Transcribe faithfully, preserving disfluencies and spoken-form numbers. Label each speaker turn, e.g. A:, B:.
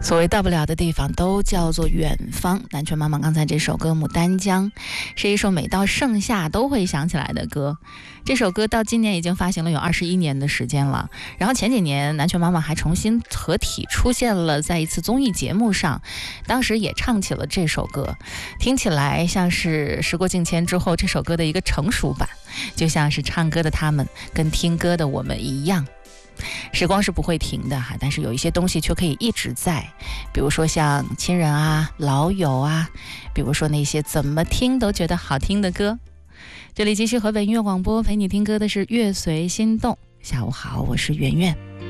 A: 所谓到不了的地方都叫做远方。南拳妈妈刚才这首歌《牡丹江》是一首每到盛夏都会想起来的歌，这首歌到今年已经发行了有二十一年的时间了。然后前几年南拳妈妈还重新合体出现了在一次综艺节目上，当时也唱起了这首歌，听起来像是时过境迁之后这首歌的一个成熟版，就像是唱歌的他们跟听歌的我们一样。时光是不会停的哈，但是有一些东西却可以一直在，比如说像亲人啊、老友啊，比如说那些怎么听都觉得好听的歌。这里继续河北音乐广播，陪你听歌的是乐随心动。下午好，我是圆圆。